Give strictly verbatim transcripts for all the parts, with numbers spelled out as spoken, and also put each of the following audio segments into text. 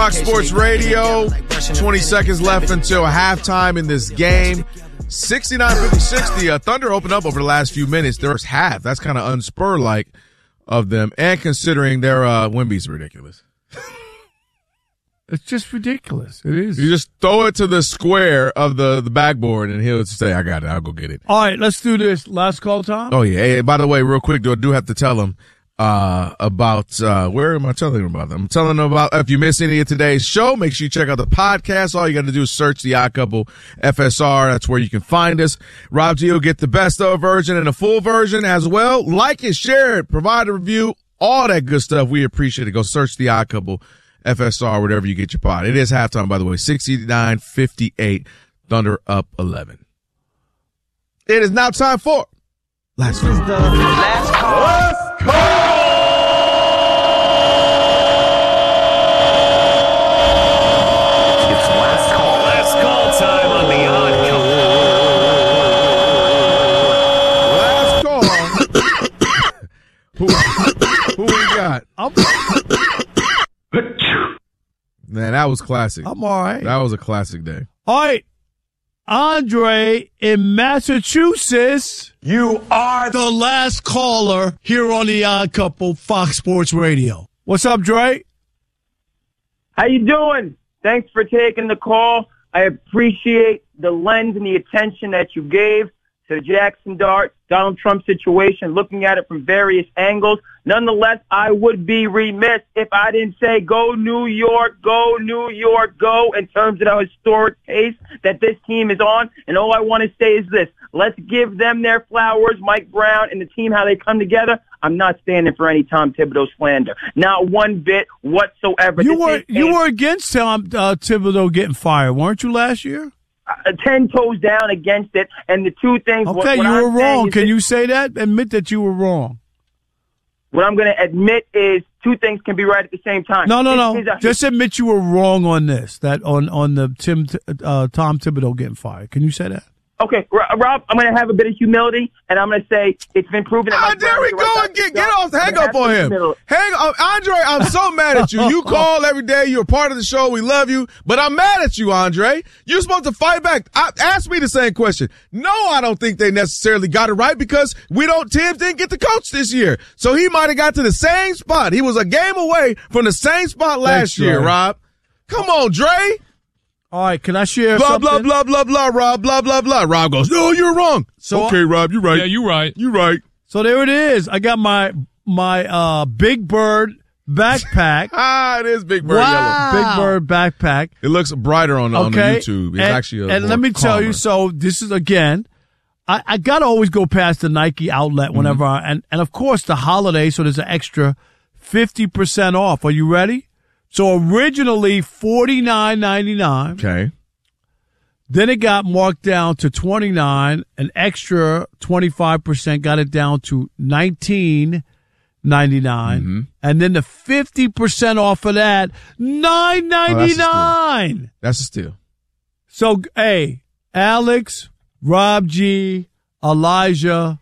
Fox Sports Radio. twenty seconds left until halftime in this game. sixty-nine fifty-six. The uh, Thunder opened up over the last few minutes. There's half. That's kind of unspur-like of them. And considering their uh, Wemby's ridiculous. It's just ridiculous. It is. You just throw it to the square of the, the backboard, and he'll say, I got it. I'll go get it. All right, let's do this. Last call time? Oh, yeah. Hey, by the way, real quick, I do have to tell him uh, about uh, – where am I telling him about them? I'm telling them about – if you missed any of today's show, make sure you check out the podcast. All you got to do is search The Odd Couple F S R. That's where you can find us. Rob G will get the best of version and the full version as well. Like it, share it, provide a review, all that good stuff. We appreciate it. Go search The Odd Couple F S R, whatever you get your pod. It is halftime, by the way. sixty-nine fifty-eight, Thunder up eleven. It is now time for Last Call. Last Call. Last Call. It's Last Call. Last Call time on The Odd Couple. Last Call. who, who we got? I'm Man, that was classic. I'm all right. That was a classic day. All right. Andre in Massachusetts. You are the last caller here on The Odd Couple, Fox Sports Radio. What's up, Dre? How you doing? Thanks for taking the call. I appreciate the lens and the attention that you gave to the Jackson Dart, Donald Trump situation, looking at it from various angles. Nonetheless, I would be remiss if I didn't say go New York, go New York, go in terms of the historic pace that this team is on. And all I want to say is this. Let's give them their flowers, Mike Brown and the team, how they come together. I'm not standing for any Tom Thibodeau slander. Not one bit whatsoever. You This were is you a- were against Tom uh, Thibodeau getting fired, weren't you, last year? Uh, ten toes down against it, and the two things. Okay, what, what you I'm were saying wrong. is Can that- you say that? Admit that you were wrong. What I'm going to admit is two things can be right at the same time. No, no, This no. is a- Just admit you were wrong on this. That on on the Tim uh, Tom Thibodeau getting fired. Can you say that? Okay, Rob, I'm going to have a bit of humility, and I'm going to say it's been proven that Ah, Mike there Brown we is the go right guy again. for the Get job. off the I'm hang gonna up have on some him. humility. Hang on. Andre, I'm so mad at you. You call every day. You're a part of the show. We love you. But I'm mad at you, Andre. You're supposed to fight back. I, ask me the same question. No, I don't think they necessarily got it right because we don't, Tibbs didn't get the coach this year. So he might have got to the same spot. He was a game away from the same spot last Thanks, year, Dre. Rob. Come on, Dre. All right, can I share Blah, something? blah, blah, blah, blah, Rob, blah, blah, blah. Rob goes, no, you're wrong. So- okay, Rob, you're right. Yeah, you're right. You're right. So there it is. I got my my uh, Big Bird backpack. Ah, it is Big Bird wow. yellow. Big Bird backpack. It looks brighter on, on the Okay. YouTube. It's and, actually a And more let me tell you, calmer. so this is, again, I, I got to always go past the Nike outlet whenever Mm-hmm. I, and, and of course the holiday, so there's an extra fifty percent off. Are you ready? So originally forty-nine ninety-nine. Okay. Then it got marked down to twenty-nine, an extra twenty-five percent got it down to nineteen ninety-nine. Mm-hmm. And then the fifty percent off of that, nine ninety-nine. That's a steal. So, hey, Alex, Rob G, Elijah,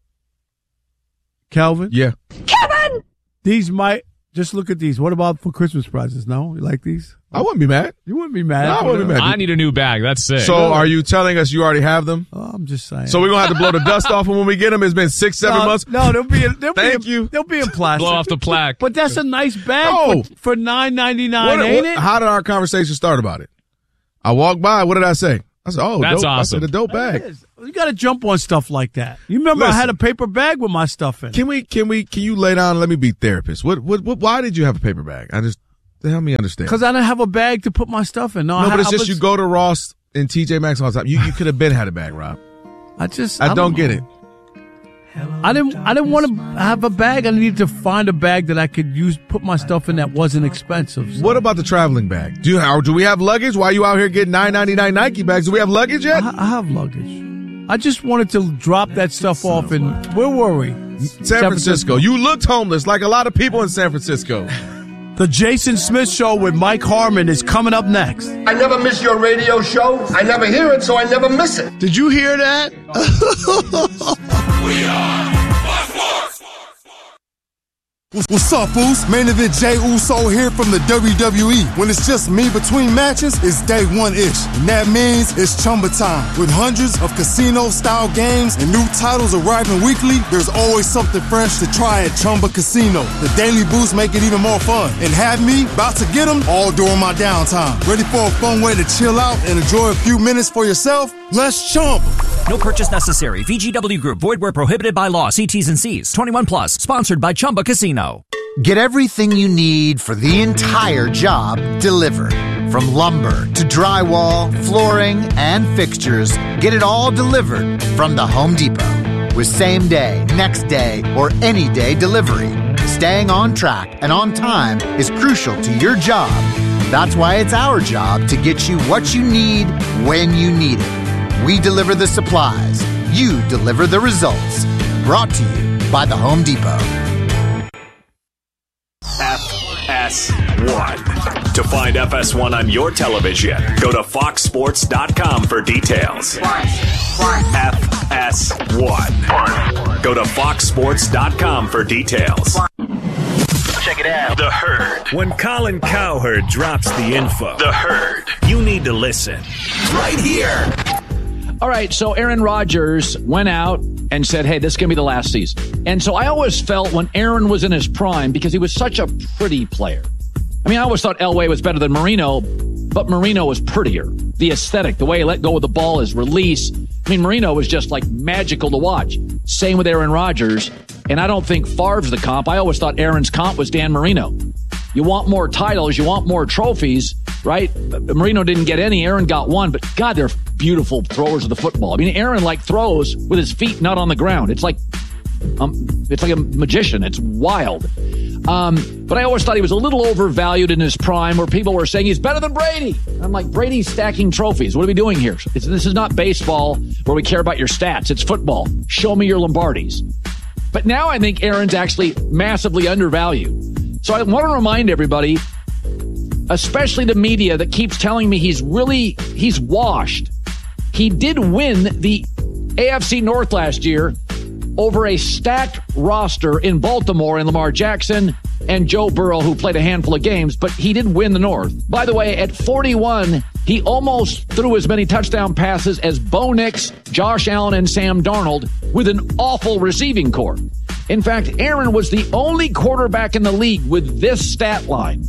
Kelvin. Yeah. These might, just look at these. What about for Christmas prizes? No? You like these? I wouldn't be mad. You wouldn't be mad. No, I wouldn't be mad. I need a new bag. That's sick. So are you telling us you already have them? Oh, I'm just saying. So we're going to have to blow the dust off them when we get them? It's been six, seven no, months? No, they'll be in, they'll Thank be you. in, they'll be in plastic. blow off the plaque. But that's a nice bag No. for, for nine ninety-nine, What- ain't what- it? How did our conversation start about it? I walked by. What did I say? I said, oh, That's dope. awesome. I said, a dope It bag. is. You got to jump on stuff like that. You remember I Listen. had a paper bag with my stuff in it. Can we, can we, can you lay down and let me be therapist? What, what, what, why did you have a paper bag? I just, help me understand. Because I didn't have a bag to put my stuff in. No, No, I, but it's I just was- you go to Ross and T J Maxx all the time. You, you could have been had a bag, Rob. I just I, don't get know. it. I didn't. I didn't want to have a bag. I needed to find a bag that I could use, put my stuff in that wasn't expensive. So What about the traveling bag? Do you, or do we have luggage? Why are you out here getting nine ninety-nine Nike bags? Do we have luggage yet? I, I have luggage. I just wanted to drop that stuff off in. Where were we? San Francisco. You looked homeless like a lot of people in San Francisco. The Jason Smith Show with Mike Harmon is coming up next. I never miss your radio show. I never hear it, so I never miss it. Did you hear that? We are What's up, Foos? Main event Jey Uso here from the W W E. When it's just me between matches, it's day one-ish. And that means it's Chumba time. With hundreds of casino-style games and new titles arriving weekly, there's always something fresh to try at Chumba Casino. The daily boosts make it even more fun. And have me about to get them all during my downtime. Ready for a fun way to chill out and enjoy a few minutes for yourself? Let's Chumba. No purchase necessary. V G W Group. Void where prohibited by law. See T's and C's. twenty-one plus. Sponsored by Chumba Casino. Get everything you need for the entire job delivered. From lumber to drywall, flooring, and fixtures, get it all delivered from the Home Depot. With same day, next day, or any day delivery, staying on track and on time is crucial to your job. That's why it's our job to get you what you need when you need it. We deliver the supplies. You deliver the results. Brought to you by the Home Depot. F S one. To find F S one on your television, go to fox sports dot com for details. F S one. Go to fox sports dot com for details. Check it out. The Herd. When Colin Cowherd drops the info, The Herd, you need to listen. Right here. All right, so Aaron Rodgers went out and said, hey, this is going to be the last season. And so I always felt when Aaron was in his prime, because he was such a pretty player. I mean, I always thought Elway was better than Marino, but Marino was prettier. The aesthetic, the way he let go of the ball, his release. I mean, Marino was just like magical to watch. Same with Aaron Rodgers. And I don't think Favre's the comp. I always thought Aaron's comp was Dan Marino. You want more titles, you want more trophies, right? Marino didn't get any, Aaron got one, but God, they're beautiful throwers of the football. I mean, Aaron like throws with his feet not on the ground. It's like, um, it's like a magician. It's wild. Um, but I always thought he was a little overvalued in his prime, where people were saying he's better than Brady. I'm like, Brady's stacking trophies. What are we doing here? It's, this is not baseball where we care about your stats. It's football. Show me your Lombardis. But now I think Aaron's actually massively undervalued. So I want to remind everybody, especially the media that keeps telling me he's really, he's washed. He did win the A F C North last year over a stacked roster in Baltimore and Lamar Jackson and Joe Burrow, who played a handful of games, but he did win the North. By the way, at forty-one, he almost threw as many touchdown passes as Bo Nix, Josh Allen, and Sam Darnold with an awful receiving corps. In fact, Aaron was the only quarterback in the league with this stat line.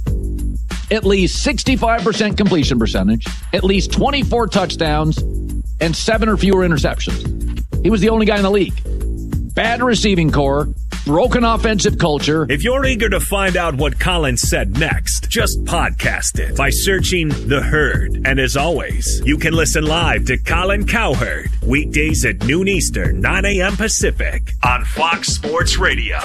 At least sixty-five percent completion percentage, at least twenty-four touchdowns, and seven or fewer interceptions. He was the only guy in the league. Bad receiving corps, broken offensive culture. If you're eager to find out what Colin said next, just podcast it by searching The Herd. And as always, you can listen live to Colin Cowherd weekdays at noon Eastern, nine a.m. Pacific on Fox Sports Radio.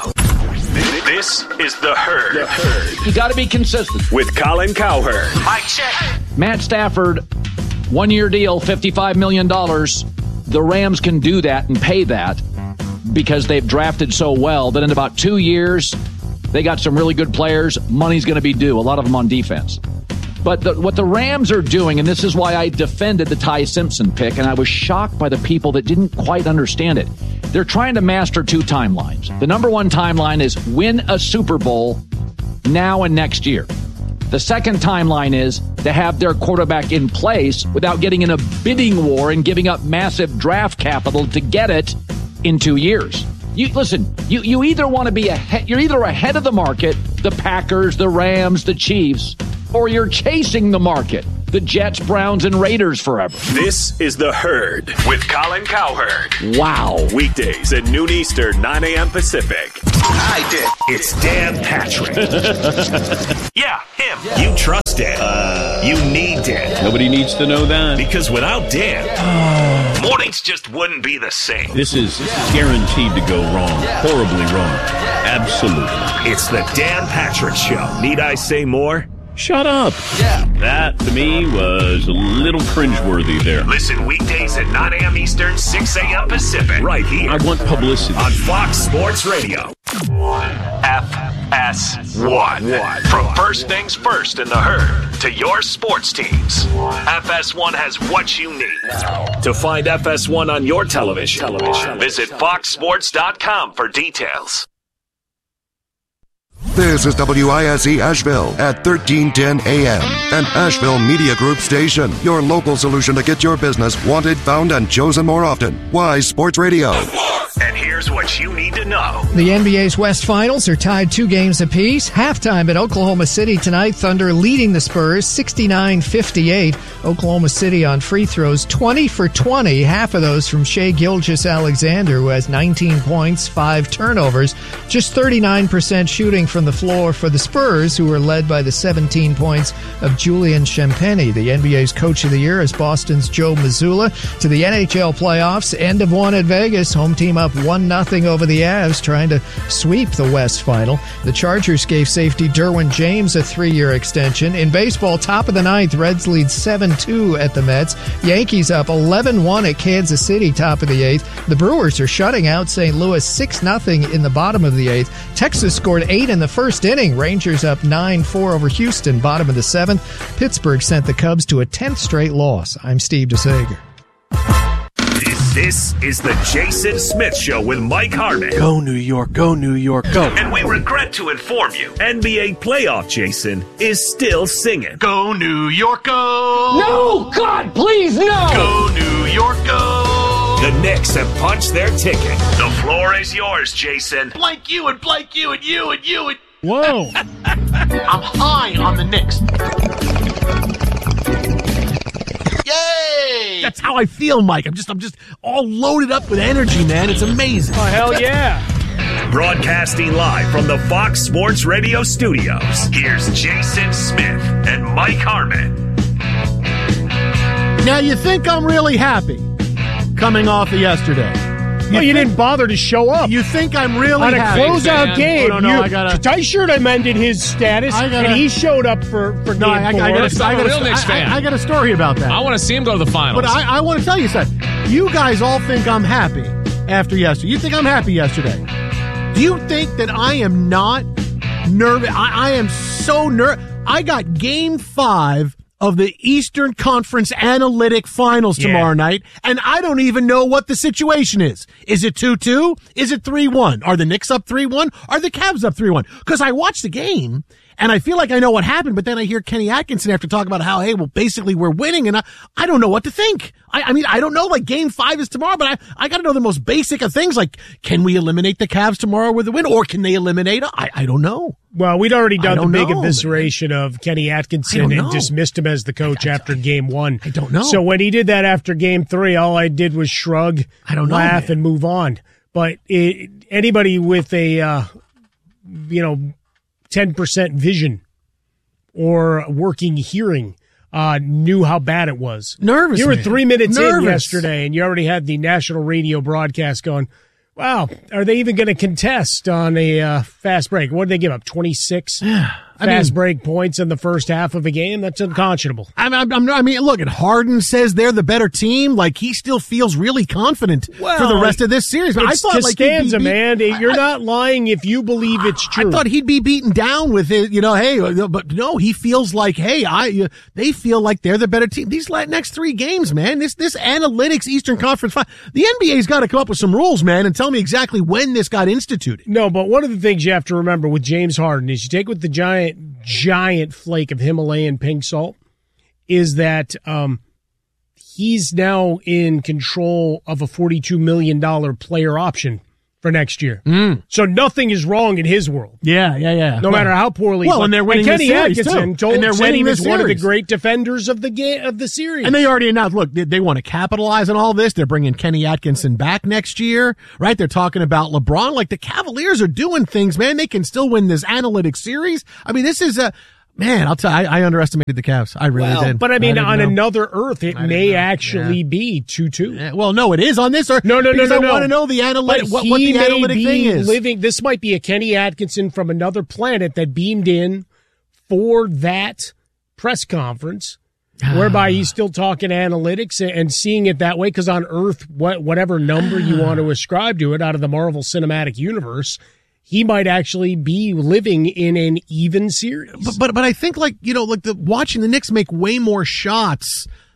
This is The Herd. The Herd. You got to be consistent. With Colin Cowherd. Mike check. Matt Stafford, one-year deal, fifty-five million dollars. The Rams can do that and pay that because they've drafted so well that in about two years, they got some really good players. Money's going to be due, a lot of them on defense. But the, what the Rams are doing, and this is why I defended the Ty Simpson pick, and I was shocked by the people that didn't quite understand it. They're trying to master two timelines. The number one timeline is win a Super Bowl now and next year. The second timeline is to have their quarterback in place without getting in a bidding war and giving up massive draft capital to get it in two years. You listen, you, you either want to be ahead, you're either ahead of the market, the Packers, the Rams, the Chiefs, or you're chasing the market, the Jets, Browns, and Raiders forever. This is The Herd with Colin Cowherd. Wow. Weekdays at noon Eastern, nine a.m. Pacific. I did. It's Dan Patrick. Yeah, him. Yeah. You trust Dan. Uh, you need Dan. Nobody needs to know that. Because without Dan, yeah. mornings just wouldn't be the same. This is guaranteed to go wrong. Yeah. Horribly wrong. Absolutely. It's the Dan Patrick Show. Need I say more? Shut up. Yeah. That, to me, was a little cringeworthy there. Listen weekdays at nine a.m. Eastern, six a.m. Pacific. Right here. I want publicity. On Fox Sports Radio. F S one. From first things first in The Herd to your sports teams, F S one has what you need. To find F S one on your television, television. visit fox sports dot com for details. This is W I S E Asheville at thirteen ten A M, an Asheville Media Group station. Your local solution to get your business wanted, found, and chosen more often. Wise Sports Radio. And here's what you need to know. The N B A's West Finals are tied two games apiece. Halftime at Oklahoma City tonight, Thunder leading the Spurs sixty-nine fifty-eight. Oklahoma City on free throws twenty for twenty, half of those from Shai Gilgeous-Alexander, who has nineteen points, five turnovers. Just thirty-nine percent shooting from the floor for the Spurs, who were led by the seventeen points of Julian Champagny. The N B A's Coach of the Year is Boston's Joe Mazzulla. To the N H L playoffs, end of one at Vegas. Home team up one nothing over the Avs, trying to sweep the West Final. The Chargers gave safety Derwin James a three-year extension. In baseball, top of the ninth, Reds lead seven two at the Mets. Yankees up eleven one at Kansas City, top of the eighth. The Brewers are shutting out Saint Louis six nothing in the bottom of the eighth. Texas scored eight in the first inning. Rangers up nine four over Houston, bottom of the seventh. Pittsburgh sent the Cubs to a tenth straight loss. I'm Steve DeSager. This is the Jason Smith Show with Mike Harmon. Go New York, go New York, go. And we regret to inform you, N B A playoff Jason is still singing. Go New York, go. No, God, please, no. Go New York, go. The Knicks have punched their ticket. The floor is yours, Jason. Blank you and blank you and you and you and... Whoa. I'm high on the Knicks. Yay! That's how I feel, Mike. I'm just I'm just all loaded up with energy, man. It's amazing. Oh, hell yeah. Broadcasting live from the Fox Sports Radio studios, here's Jason Smith and Mike Harmon. Now, you think I'm really happy coming off of yesterday? You, well, you didn't bother to show up. You think I'm really on a happy? closeout game? Oh, no, no, you, I gotta. Ty Shirt amended his status, I gotta, and he showed up for for no, game I, I, four. I, gotta, I'm I, a gotta, real Knicks I, fan. I, I got a story about that. I want to see him go to the finals. But I, I want to tell you something. You guys all think I'm happy after yesterday. You think I'm happy yesterday. Do you think that I am not nervous? I, I am so nervous. I got game five of the Eastern Conference Analytic Finals tomorrow yeah. night, and I don't even know what the situation is. Is it two two? Is it three one? Are the Knicks up three one? Are the Cavs up three one? Because I watched the game, and I feel like I know what happened, but then I hear Kenny Atkinson after talking about how, hey, well, basically we're winning, and I, I don't know what to think. I, I mean, I don't know, like, game five is tomorrow, but I, I gotta know the most basic of things, like, can we eliminate the Cavs tomorrow with a win, or can they eliminate us? I, I don't know. Well, we'd already done the big know, evisceration man. of Kenny Atkinson and dismissed him as the coach I, I, after game one. I don't know. So when he did that after game three, all I did was shrug, I don't know, laugh, man. and move on. But it, anybody with a, uh, you know, ten percent vision or working hearing uh, knew how bad it was. Nervous, You were man. three minutes Nervous. in yesterday, and you already had the national radio broadcast going, wow, are they even going to contest on a uh, fast break? What did they give up, twenty-six I fast mean, break points in the first half of a game? That's unconscionable. I'm, I'm, I mean, look, Harden says they're the better team. Like, he still feels really confident well, for the rest of this series. But I thought, like, Costanza, he'd be, man, you're I, not lying if you believe it's true. I thought he'd be beaten down with it, you know, hey, but no, he feels like, hey, I, they feel like they're the better team. These next three games, man, this, this analytics Eastern Conference, the N B A's got to come up with some rules, man, and tell me exactly when this got instituted. No, but one of the things you have to remember with James Harden is you take with the giant, giant flake of Himalayan pink salt is that um, he's now in control of a forty-two million dollars player option for next year. Mm. So nothing is wrong in his world. Yeah, yeah, yeah. No well, matter how poorly. Well, and they're winning and Kenny the series Atkinson too. told and they're said he winning was the one of the series. great defenders of the game of the series. And they already announced, look, they, they want to capitalize on all this. They're bringing Kenny Atkinson back next year, right? They're talking about LeBron. Like, the Cavaliers are doing things, man. They can still win this analytic series. I mean, this is a, man, I'll tell you, I, I underestimated the Cavs. I really well, did. But I mean, I on know. another earth, it I may know. actually yeah. be two two. Yeah, well, no, it is on this earth. No, no, no, because no, I no. want to know the analytic, But what, he what the may analytic be thing is. Living, this might be a Kenny Atkinson from another planet that beamed in for that press conference, whereby he's still talking analytics and seeing it that way. Because on Earth, what, whatever number you want to ascribe to it out of the Marvel Cinematic Universe, he might actually be living in an even series. But, but, but I think, like, you know, like the watching the Knicks make way more shots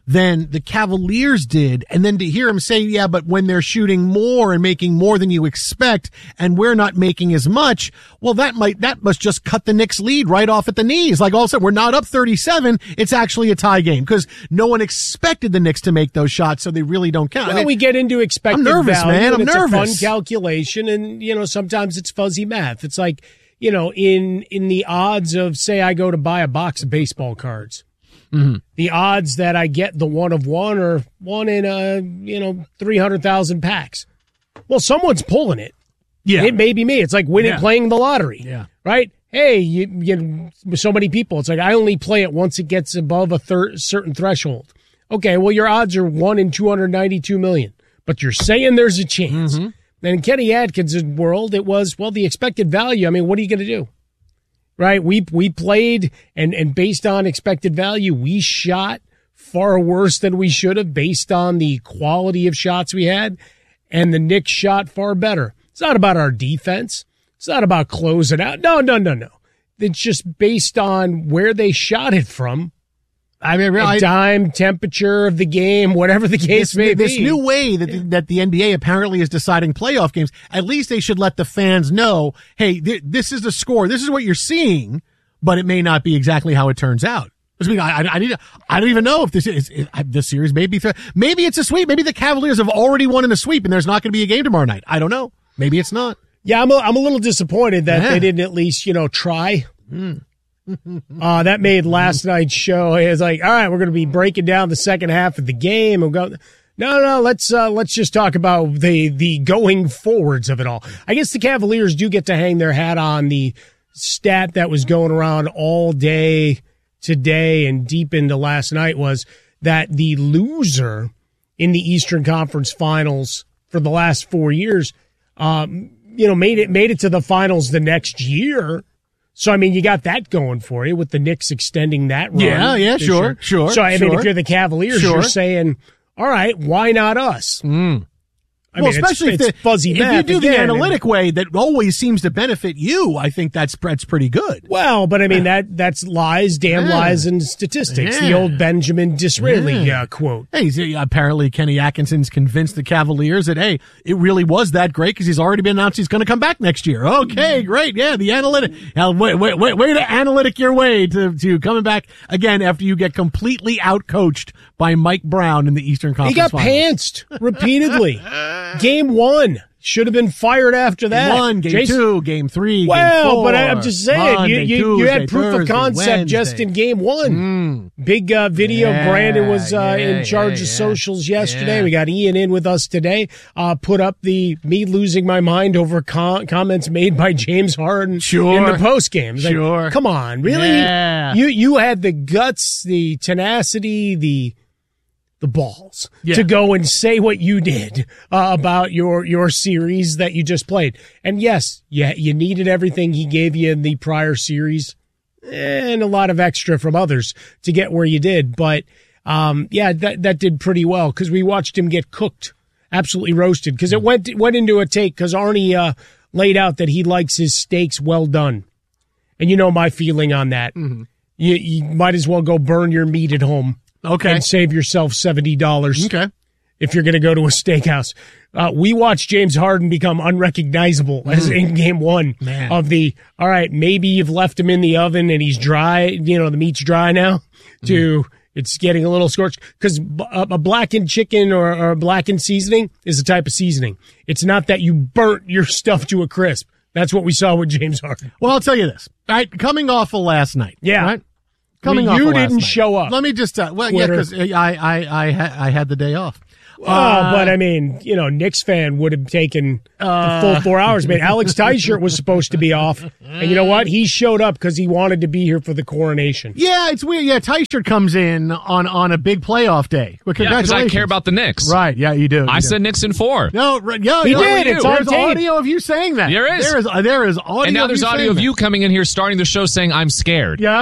than the Cavaliers did. And then to hear him say, yeah, but when they're shooting more and making more than you expect and we're not making as much, well, that might, that must just cut the Knicks lead right off at the knees. Like all of a sudden, we're not up thirty-seven. It's actually a tie game because no one expected the Knicks to make those shots. So they really don't count. Well, I mean, we get into expected I'm nervous, value, man. I'm and it's nervous. a fun calculation. And, you know, sometimes it's fuzzy math. It's like, you know, in, in the odds of, say, I go to buy a box of baseball cards. Mm-hmm. The odds that I get the one of one or one in a, you know, three hundred thousand packs. Well, someone's pulling it. Yeah. It may be me. It's like winning, Yeah. playing the lottery. Yeah. Right? Hey, you, you so many people. It's like I only play it once it gets above a thir- certain threshold. Okay, well, your odds are one in two hundred ninety-two million, but you're saying there's a chance. Mm-hmm. And in Kenny Atkins' world, it was, well, the expected value. I mean, what are you going to do? Right? We we played, and, and based on expected value, we shot far worse than we should have based on the quality of shots we had, and the Knicks shot far better. It's not about our defense. It's not about closing out. No, no, no, no. It's just based on where they shot it from. I mean, really, time, temperature of the game, whatever the case this, may this be. This new way that the, that the N B A apparently is deciding playoff games, at least they should let the fans know, hey, th- this is the score. This is what you're seeing, but it may not be exactly how it turns out. I mean, I, I, need, I don't even know if this is if this series. Maybe maybe it's a sweep. Maybe the Cavaliers have already won in a sweep, and there's not going to be a game tomorrow night. I don't know. Maybe it's not. Yeah, I'm a, I'm a little disappointed that Yeah. they didn't at least, you know, try. Mm. Uh, that made last night's show. It was like, all right, we're going to be breaking down the second half of the game. I'm going, no, no, let's uh, let's just talk about the the going forwards of it all. I guess the Cavaliers do get to hang their hat on the stat that was going around all day today and deep into last night was that the loser in the Eastern Conference Finals for the last four years, um, you know, made it made it to the finals the next year. So, I mean, you got that going for you with the Knicks extending that run. Yeah, yeah, this sure, year. sure. So, I sure. mean, if you're the Cavaliers, Sure. you're saying, all right, why not us? Mm. I well, mean, especially it's, if, it's the, fuzzy if math. you do again, the analytic way that always seems to benefit you, I think that's that's pretty good. Well, but I mean, that that's lies, damn Yeah. lies, and statistics. Yeah. The old Benjamin Disraeli Yeah. uh, quote. Hey, he's, uh, apparently Kenny Atkinson's convinced the Cavaliers that, hey, it really was that great because he's already been announced he's going to come back next year. Okay, great. Yeah, the analytic. Uh, wait, wait, wait, way to analytic your way to, to coming back again after you get completely outcoached by Mike Brown in the Eastern Conference He got Finals. pantsed repeatedly. Game one. Should have been fired after that. Game one, game Jason- two, game three, Well, game four, but I, I'm just saying, Monday, you, you, you had Tuesday, proof of Thursday, concept just Wednesday. in game one. Big uh, video. Yeah, Brandon was uh, yeah, in charge yeah, of yeah. socials yesterday. Yeah. We got Ian in with us today. Uh, put up the me losing my mind over com- comments made by James Harden Sure. in the post game. Like, Sure. come on, really? Yeah. You you had the guts, the tenacity, the the balls Yeah. to go and say what you did uh, about your your series that you just played. And yes, yeah, you needed everything he gave you in the prior series and a lot of extra from others to get where you did. But um, yeah, that that did pretty well because we watched him get cooked, absolutely roasted. Because it went it went into a take because Arnie uh, laid out that he likes his steaks well done, and you know my feeling on that. Mm-hmm. You, you might as well go burn your meat at home. Okay. And save yourself seventy dollars. Okay. If you're going to go to a steakhouse. Uh, we watched James Harden become unrecognizable as in game one Man. of the, all right, maybe you've left him in the oven and he's dry, you know, the meat's dry now, to it's getting a little scorched. Because a, a blackened chicken or, or a blackened seasoning is a type of seasoning. It's not that you burnt your stuff to a crisp. That's what we saw with James Harden. Well, I'll tell you this. All right, coming off of last night. Yeah. Right? Coming off you of last didn't night. show up. Let me just, uh, well, Twitter. yeah, because I, I, I, ha- I had the day off. Oh, but I mean, you know, Knicks fan would have taken Uh, the full four hours. Man, Alex Teichert was supposed to be off, and you know what? He showed up because he wanted to be here for the coronation. Yeah, it's weird. Yeah, Teichert comes in on, on a big playoff day. Well, Yeah, because I congratulations. care about the Knicks. Right, yeah, you do. I you do. said Knicks in four. No, right, yeah, He yeah, did. you It's do. on There's tape. audio of you saying that. There is. There is, uh, there is audio And now of there's you audio saying of that. you coming in here starting the show saying I'm scared. Yeah.